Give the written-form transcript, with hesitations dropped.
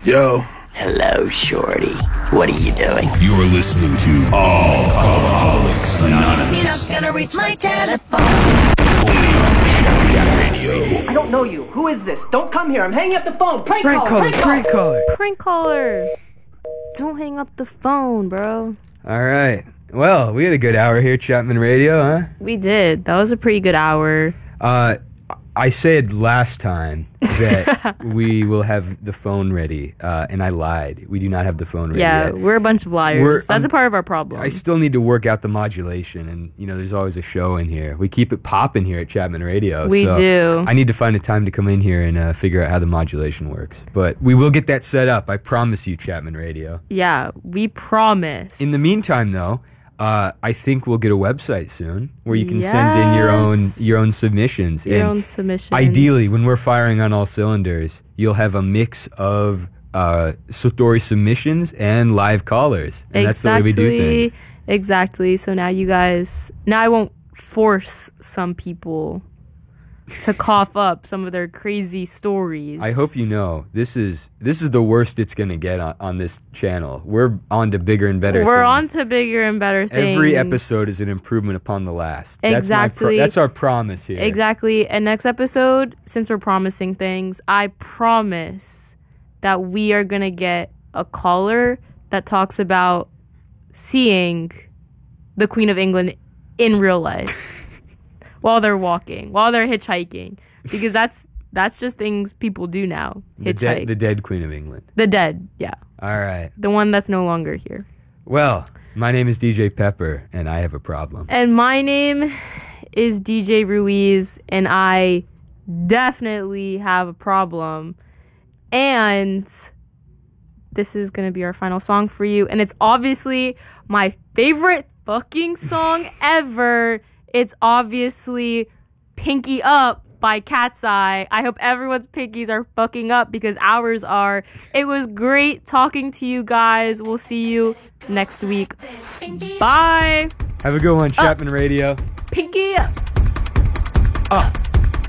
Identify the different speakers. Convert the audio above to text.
Speaker 1: Yo.
Speaker 2: Hello, Shorty. What are you doing?
Speaker 3: You're listening to Alcoholics Anonymous.
Speaker 4: You're not gonna reach my telephone.
Speaker 3: Only on Champion Radio.
Speaker 5: I don't know you. Who is this? Don't come here. I'm hanging up the phone. Prank caller.
Speaker 6: Don't hang up the phone, bro.
Speaker 7: All right. Well, we had a good hour here, Chapman Radio, huh?
Speaker 6: We did. That was a pretty good hour.
Speaker 7: I said last time that we will have the phone ready, and I lied. We do not have the phone ready
Speaker 6: Yeah,
Speaker 7: yet.
Speaker 6: we're a bunch of liars. That's a part of our problem.
Speaker 7: I still need to work out the modulation, and, there's always a show in here. We keep it popping here at Chapman Radio.
Speaker 6: We do.
Speaker 7: I need to find a time to come in here and figure out how the modulation works. But we will get that set up. I promise you, Chapman Radio.
Speaker 6: Yeah, we promise.
Speaker 7: In the meantime, though, I think we'll get a website soon where you can send in your own submissions. Ideally, when we're firing on all cylinders, you'll have a mix of story submissions and live callers. And that's the way we do things.
Speaker 6: Exactly. So now I won't force some people to cough up some of their crazy stories.
Speaker 7: I hope you know this is the worst it's going to get on this channel. We're on to bigger and better things.
Speaker 6: We're on to bigger and better things.
Speaker 7: Every episode is an improvement upon the last.
Speaker 6: Exactly.
Speaker 7: That's our promise here.
Speaker 6: Exactly. And next episode, since we're promising things, I promise that we are going to get a caller that talks about seeing the Queen of England in real life. While they're walking, while they're hitchhiking, because that's just things people do now. Hitchhike.
Speaker 7: The dead Queen of England.
Speaker 6: The dead, yeah.
Speaker 7: All right.
Speaker 6: The one that's no longer here.
Speaker 7: Well, my name is DJ Pepper, and I have a problem.
Speaker 6: And my name is DJ Ruiz, and I definitely have a problem. And this is going to be our final song for you, and it's obviously my favorite fucking song ever. It's obviously Pinky Up by Cat's Eye. I hope everyone's pinkies are fucking up because ours are. It was great talking to you guys. We'll see you next week. Bye.
Speaker 7: Have a good one, Chapman Radio.
Speaker 6: Pinky Up.
Speaker 7: Up.